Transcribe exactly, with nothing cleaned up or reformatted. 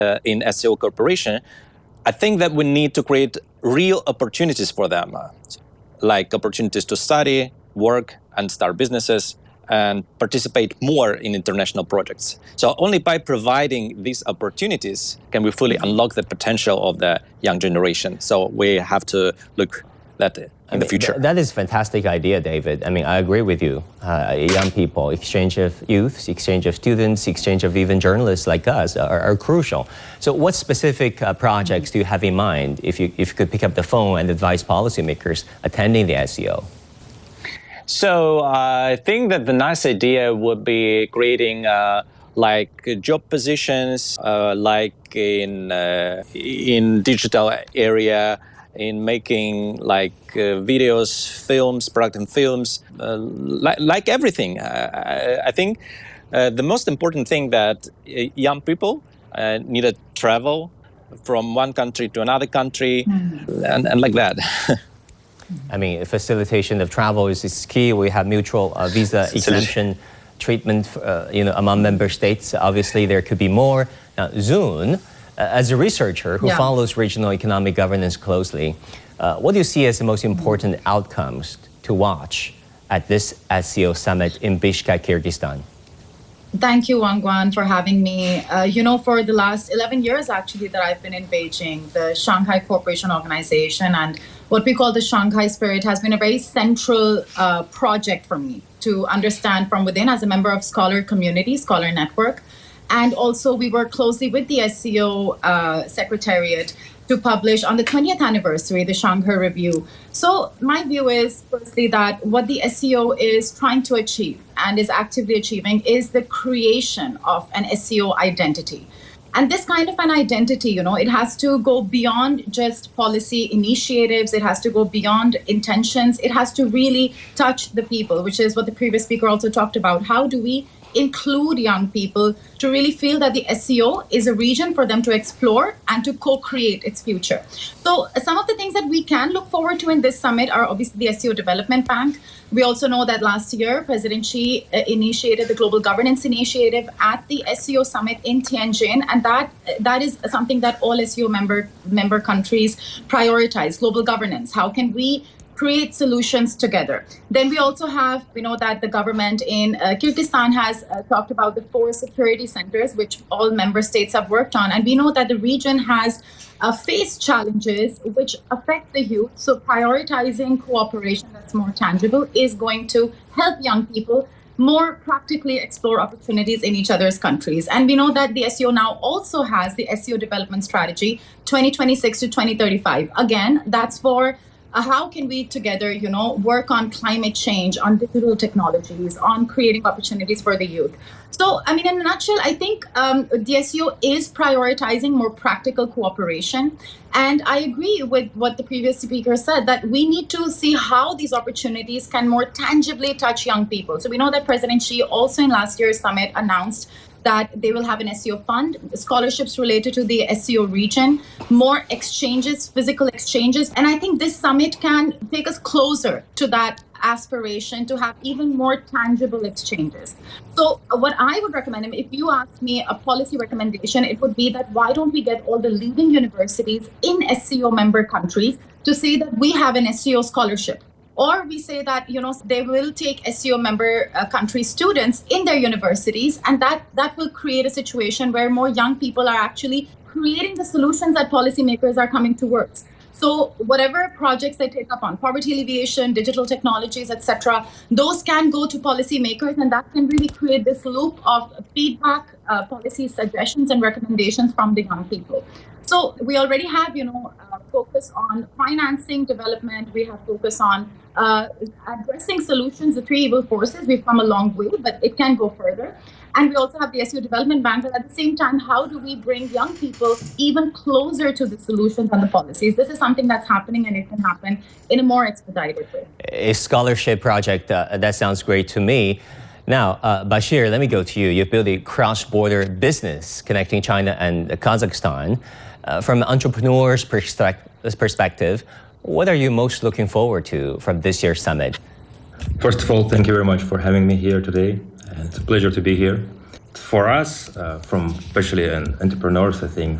uh, in S E O Corporation, I think that we need to create real opportunities for them, uh, like opportunities to study, work, and start businesses, and participate more in international projects. So only by providing these opportunities can we fully unlock the potential of the young generation. So we have to look at it in I mean, the future. Th that is a fantastic idea, David. I mean, I agree with you. Uh, young people, exchange of youths, exchange of students, exchange of even journalists like us are, are crucial. So what specific uh, projects do you have in mind if you, if you could pick up the phone and advise policymakers attending the S E O? So uh, I think that the nice idea would be creating uh, like job positions, uh, like in uh, in digital area, in making like uh, videos, films, production films, uh, li like everything. Uh, I, I think uh, the most important thing that young people uh, need to travel from one country to another country, mm-hmm. and, and like that. I mean, facilitation of travel is, is key. We have mutual uh, visa exemption treatment, uh, you know, among member states. Obviously, there could be more. Now, Zun, uh, as a researcher who yeah. follows regional economic governance closely, uh, what do you see as the most important outcomes to watch at this S E O summit in Bishkek, Kyrgyzstan? Thank you, Wang Guan, for having me. Uh, you know, for the last eleven years, actually, that I've been in Beijing, the Shanghai Cooperation Organization and what we call the Shanghai Spirit has been a very central uh, project for me to understand from within as a member of Scholar Community, Scholar Network. And also, we work closely with the S E O uh, Secretariat to publish on the twentieth anniversary, the Shanghai Review. So my view is, firstly, that what the S E O is trying to achieve and is actively achieving is the creation of an S E O identity. And this kind of an identity, you know, it has to go beyond just policy initiatives. It has to go beyond intentions. It has to really touch the people, which is what the previous speaker also talked about. How do we include young people to really feel that the S E O is a region for them to explore and to co-create its future? So some of the things that we can look forward to in this summit are obviously the S E O Development Bank. We also know that last year, President Xi uh, initiated the Global Governance Initiative at the S E O Summit in Tianjin, and that that is something that all S E O member, member countries prioritize, global governance. How can we create solutions together? Then we also have, we know that the government in uh, Kyrgyzstan has uh, talked about the four security centers, which all member states have worked on. And we know that the region has uh, faced challenges which affect the youth. So prioritizing cooperation that's more tangible is going to help young people more practically explore opportunities in each other's countries. And we know that the S E O now also has the S E O Development Strategy twenty twenty-six to twenty thirty-five. Again, that's for Uh, how can we together, you know, work on climate change, on digital technologies, on creating opportunities for the youth? So, I mean, in a nutshell, I think um, the S E O is prioritizing more practical cooperation. And I agree with what the previous speaker said, that we need to see how these opportunities can more tangibly touch young people. So we know that President Xi also in last year's summit announced that they will have an S E O fund, scholarships related to the S E O region, more exchanges, physical exchanges. And I think this summit can take us closer to that aspiration to have even more tangible exchanges. So what I would recommend, if you ask me a policy recommendation, it would be that why don't we get all the leading universities in S E O member countries to say that we have an S E O scholarship? Or we say that, you know, they will take S E O member uh, country students in their universities, and that, that will create a situation where more young people are actually creating the solutions that policymakers are coming towards. So whatever projects they take up on poverty alleviation, digital technologies, et cetera, those can go to policymakers, and that can really create this loop of feedback, uh, policy suggestions, and recommendations from the young people. So we already have, you know, uh, focus on financing development. We have focus on uh, addressing solutions, the three evil forces. We've come a long way, but it can go further. And we also have the S E O Development Bank. But at the same time, how do we bring young people even closer to the solutions and the policies? This is something that's happening, and it can happen in a more expedited way. A scholarship project, uh, that sounds great to me. Now, uh, Bashir, let me go to you. You've built a cross-border business connecting China and Kazakhstan. Uh, from an entrepreneur's perspective, what are you most looking forward to from this year's summit? First of all, thank you very much for having me here today. It's a pleasure to be here. for us, uh, from especially an entrepreneurs, I think